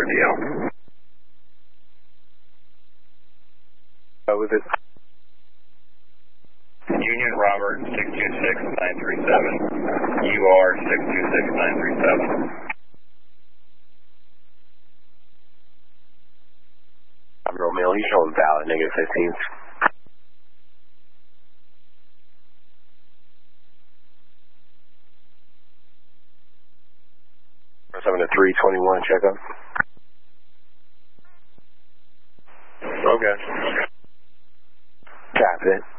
RDL. Was it? Union Robert 626937. UR 626937. I'm Romeo, he's showing valid, negative 15. 7 to 321, check up. Okay. Copy it.